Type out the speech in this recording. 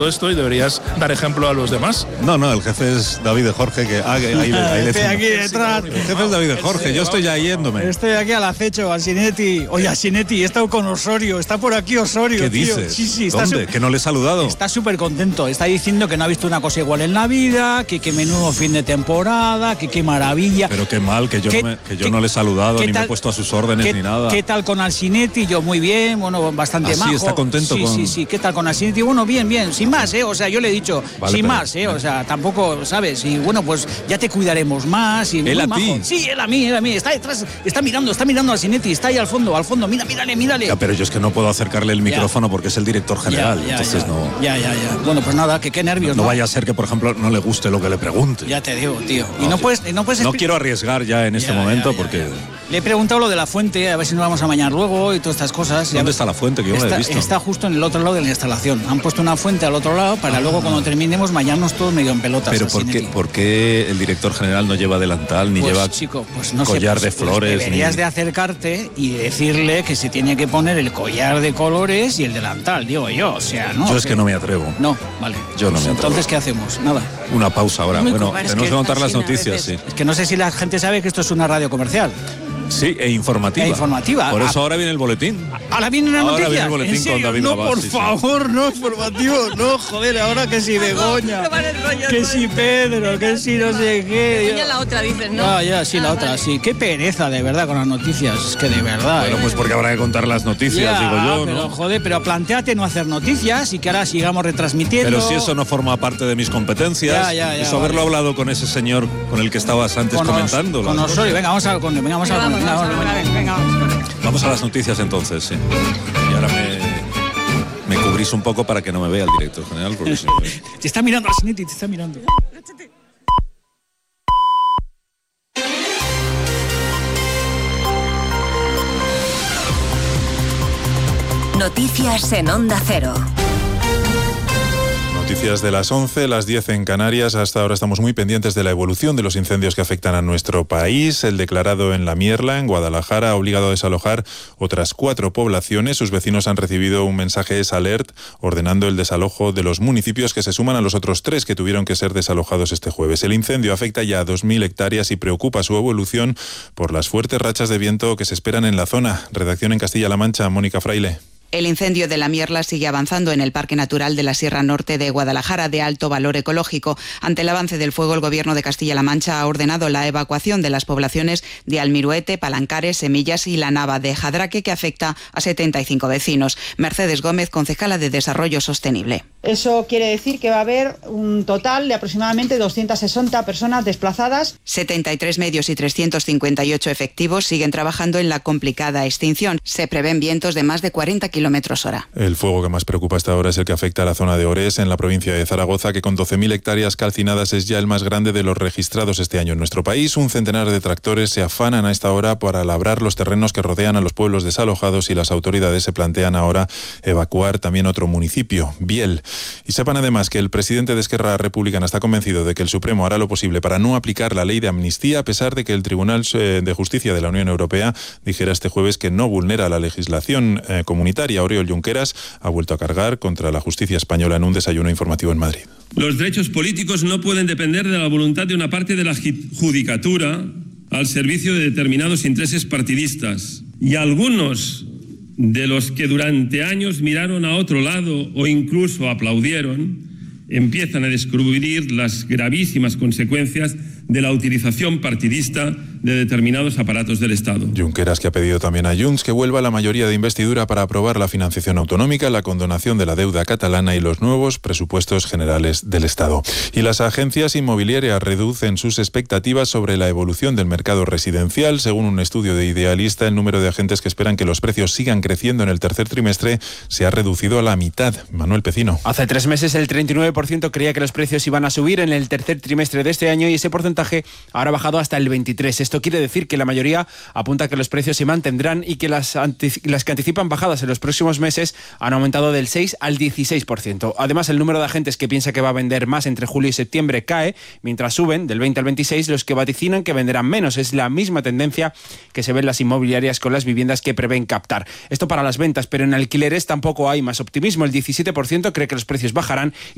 esto y deberías dar ejemplo a los demás. No, el jefe es David de Jorge, que ahí estoy aquí detrás. El jefe es David de Jorge, yo estoy ya yéndome. Estoy aquí al acecho, Asinetti. Oye, Asinetti, he estado con Osorio, está por aquí Osorio. ¿Qué tío. dices? Sí, ¿Dónde? ¿Que no le he saludado? Está súper contento, está diciendo que no ha visto una cosa igual en la vida, que menudo fin de temporada, que qué maravilla. Pero qué mal, que yo no le he saludado, ni me he puesto a sus órdenes, ni nada. ¿Qué tal con Asinetti? Yo muy bien, bueno, bastante majo. Sí, está contento con... Sí, ¿qué tal con Asinetti? Bueno, bien, sin más, o sea, yo le he dicho, vale, sin más, o sea, tampoco, ¿sabes? Y bueno, pues ya te cuidaremos más. Y ¿Él a ti? Sí, él a mí, está detrás, está mirando a Asinetti, está ahí al fondo, mírale. Ya, pero yo es que no puedo acercarle el micrófono porque es el director general, entonces no... Ya. Bueno, pues nada, que qué nervios, ¿no? No vaya a ser que, por ejemplo, no le guste lo que le pregunte. Ya te digo, tío. Y no puedes... No quiero arriesgar ya en este momento porque... Le he preguntado lo de la fuente, a ver si nos vamos a bañar luego y todas estas cosas. ¿Dónde está la fuente? Que yo no la he visto. Está justo en el otro lado de la instalación. Han puesto una fuente al otro lado para luego cuando terminemos bañarnos todos medio en pelotas. Pero ¿por qué el director general no lleva delantal, ni lleva collar de flores? Deberías de acercarte y decirle que se tiene que poner el collar de colores y el delantal, digo yo, o sea, ¿no? Yo es que no me atrevo. No, vale. Yo no me atrevo. Entonces, ¿qué hacemos? Nada. Una pausa ahora. Bueno, tenemos que contar las noticias, sí. Es que no sé si la gente sabe que esto es una radio comercial. Sí, e informativa. Por eso ahora viene el boletín. ¿Ahora viene una noticia? Ahora viene el boletín con David No, Navas, por favor, no, informativo. No, joder, ahora que si Begoña, que si Pedro, que si no sé qué. Begoña la otra, dices, ¿no? Sí, la otra, sí. Qué pereza, de verdad, con las noticias. Es que de verdad. Bueno, pues porque habrá que contar las noticias, digo yo, pero, ¿no? Joder, pero plantéate no hacer noticias y que ahora sigamos retransmitiendo. Pero si eso no forma parte de mis competencias, eso haberlo hablado con ese señor con el que estabas antes comentando. Con Osorio, venga, vamos a Vamos a las noticias entonces, sí. Y ahora me cubrís un poco para que no me vea el director general. Porque te está mirando, Asinetti, te está mirando. Noticias en Onda Cero. Noticias de las 11, las 10 en Canarias. Hasta ahora estamos muy pendientes de la evolución de los incendios que afectan a nuestro país. El declarado en La Mierla, en Guadalajara, ha obligado a desalojar otras 4 poblaciones. Sus vecinos han recibido un mensaje alert ordenando el desalojo de los municipios que se suman a los otros 3 que tuvieron que ser desalojados este jueves. El incendio afecta ya a 2.000 hectáreas y preocupa su evolución por las fuertes rachas de viento que se esperan en la zona. Redacción en Castilla-La Mancha, Mónica Fraile. El incendio de La Mierla sigue avanzando en el Parque Natural de la Sierra Norte de Guadalajara, de alto valor ecológico. Ante el avance del fuego, el Gobierno de Castilla-La Mancha ha ordenado la evacuación de las poblaciones de Almiruete, Palancares, Semillas y La Nava de Jadraque, que afecta a 75 vecinos. Mercedes Gómez, concejala de Desarrollo Sostenible. Eso quiere decir que va a haber un total de aproximadamente 260 personas desplazadas. 73 medios y 358 efectivos siguen trabajando en la complicada extinción. Se prevén vientos de más de 40 km/h. El fuego que más preocupa hasta ahora es el que afecta a la zona de Ores, en la provincia de Zaragoza, que con 12.000 hectáreas calcinadas es ya el más grande de los registrados este año en nuestro país. Un centenar de tractores se afanan a esta hora para labrar los terrenos que rodean a los pueblos desalojados y las autoridades se plantean ahora evacuar también otro municipio, Biel. Y sepan además que el presidente de Esquerra Republicana está convencido de que el Supremo hará lo posible para no aplicar la ley de amnistía, a pesar de que el Tribunal de Justicia de la Unión Europea dijera este jueves que no vulnera la legislación comunitaria. Oriol Junqueras ha vuelto a cargar contra la justicia española en un desayuno informativo en Madrid. Los derechos políticos no pueden depender de la voluntad de una parte de la judicatura al servicio de determinados intereses partidistas. Y algunos de los que durante años miraron a otro lado o incluso aplaudieron, empiezan a descubrir las gravísimas consecuencias de la utilización partidista de determinados aparatos del Estado. Junqueras, que ha pedido también a Junts que vuelva la mayoría de investidura para aprobar la financiación autonómica, la condonación de la deuda catalana y los nuevos presupuestos generales del Estado. Y las agencias inmobiliarias reducen sus expectativas sobre la evolución del mercado residencial. Según un estudio de Idealista, el número de agentes que esperan que los precios sigan creciendo en el tercer trimestre se ha reducido a la mitad. Manuel Pecino. Hace 3 meses el 39% creía que los precios iban a subir en el tercer trimestre de este año y ese porcentaje ahora ha bajado hasta el 23%. Esto quiere decir que la mayoría apunta que los precios se mantendrán y que las que anticipan bajadas en los próximos meses han aumentado del 6 al 16%. Además, el número de agentes que piensa que va a vender más entre julio y septiembre cae, mientras suben del 20 al 26 los que vaticinan que venderán menos. Es la misma tendencia que se ve en las inmobiliarias con las viviendas que prevén captar. Esto para las ventas, pero en alquileres tampoco hay más optimismo. El 17% cree que los precios bajarán y